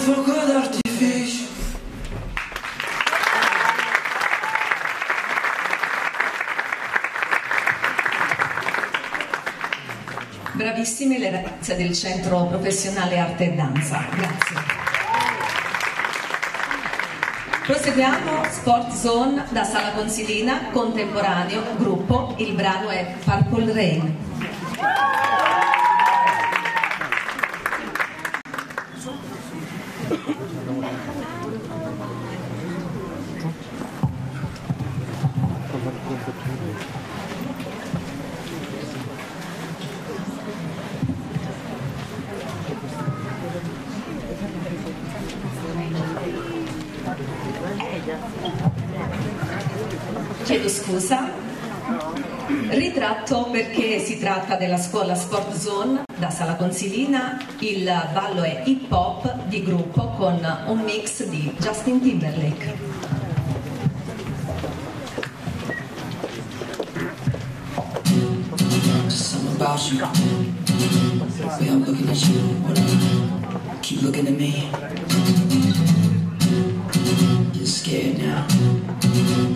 Fuoco d'artificio. Bravissime le ragazze del Centro Professionale Arte e Danza, grazie. Proseguiamo, Sport Zone da Sala Consilina, contemporaneo, gruppo, il brano è Purple Rain. Chiedo scusa, ritratto perché si tratta della scuola Sport Zone da Sala Consilina, il ballo è hip hop di gruppo con un mix di Justin Timberlake. Something about you. Way I'm looking at you. Keep looking at me. You're scared now.